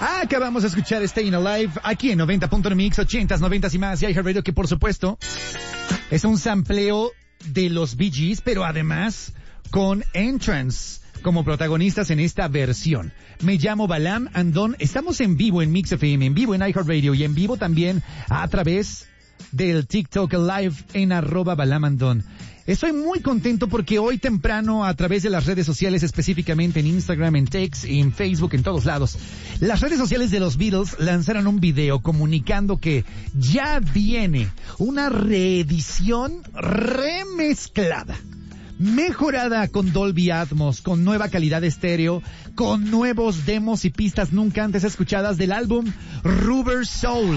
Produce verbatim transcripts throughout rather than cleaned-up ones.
Acabamos de escuchar Staying Alive aquí en noventa punto uno Mix, ochentas, noventas y más, y iHeartRadio, que por supuesto es un sampleo de los Bee Gees, pero además con Entrance como protagonistas en esta versión. Me llamo Balam Andón, estamos en vivo en Mix F M, en vivo en iHeartRadio y en vivo también a través del TikTok Live en arroba Balam Andón. Estoy muy contento porque hoy temprano, a través de las redes sociales, específicamente en Instagram, en X, en Facebook, en todos lados, las redes sociales de los Beatles lanzaron un video comunicando que ya viene una reedición remezclada, mejorada con Dolby Atmos, con nueva calidad estéreo, con nuevos demos y pistas nunca antes escuchadas del álbum Rubber Soul.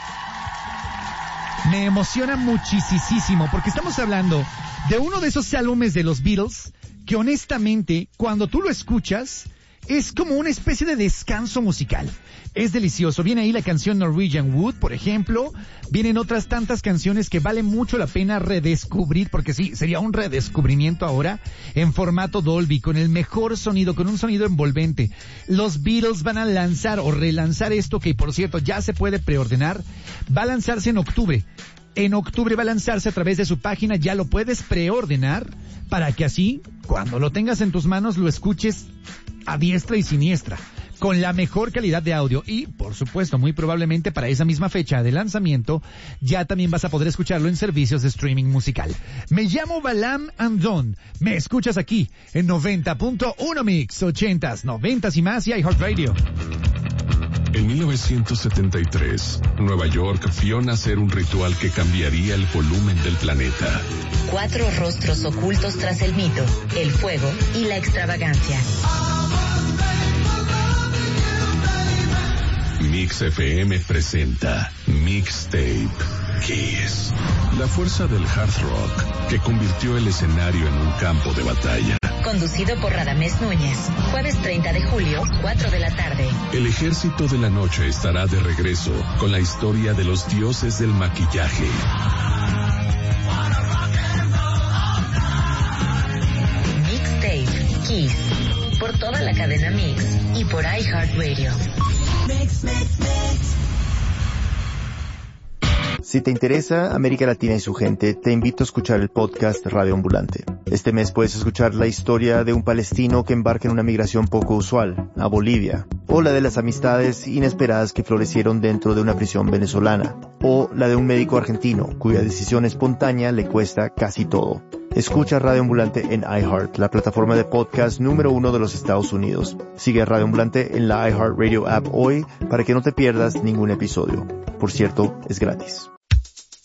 Me emociona muchísimo porque estamos hablando de uno de esos álbumes de los Beatles que honestamente, cuando tú lo escuchas, es como una especie de descanso musical. Es delicioso. Viene ahí la canción Norwegian Wood, por ejemplo. Vienen otras tantas canciones que vale mucho la pena redescubrir, porque sí, sería un redescubrimiento ahora en formato Dolby, con el mejor sonido, con un sonido envolvente. Los Beatles van a lanzar o relanzar esto, que por cierto ya se puede preordenar. Va a lanzarse en octubre. En octubre va a lanzarse a través de su página, ya lo puedes preordenar para que así, cuando lo tengas en tus manos, lo escuches a diestra y siniestra, con la mejor calidad de audio y, por supuesto, muy probablemente para esa misma fecha de lanzamiento, ya también vas a poder escucharlo en servicios de streaming musical. Me llamo Balam Andón, me escuchas aquí en noventa punto uno Mix, ochentas, noventas y más y iHeartRadio. En mil novecientos setenta y tres, Nueva York vio nacer un ritual que cambiaría el volumen del planeta. Cuatro rostros ocultos tras el mito, el fuego y la extravagancia. Mix F M presenta Mixtape Kiss. La fuerza del hard rock que convirtió el escenario en un campo de batalla. Conducido por Radamés Núñez. Jueves treinta de julio, cuatro de la tarde. El ejército de la noche estará de regreso con la historia de los dioses del maquillaje. Mixtape Kiss. Por toda la cadena Mix y por iHeartRadio. Mix, mix, mix. Si te interesa América Latina y su gente, te invito a escuchar el podcast Radio Ambulante. Este mes puedes escuchar la historia de un palestino que embarca en una migración poco usual, a Bolivia, o la de las amistades inesperadas que florecieron dentro de una prisión venezolana, o la de un médico argentino cuya decisión espontánea le cuesta casi todo. Escucha Radio Ambulante en iHeart, la plataforma de podcast número uno de los Estados Unidos. Sigue a Radio Ambulante en la iHeartRadio app hoy para que no te pierdas ningún episodio. Por cierto, es gratis.